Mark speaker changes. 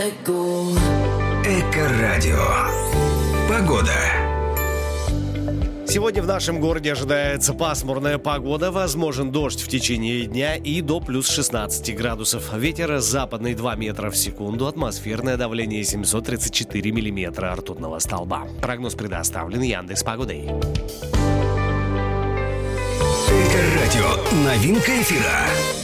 Speaker 1: Эко-радио. Погода.
Speaker 2: Сегодня в нашем городе ожидается пасмурная погода, возможен дождь в течение дня и до плюс 16 градусов. Ветер западный 2 метра в секунду, атмосферное давление 734 миллиметра ртутного столба. Прогноз предоставлен Яндекс.Погодой.
Speaker 1: Эко-радио. Новинка эфира.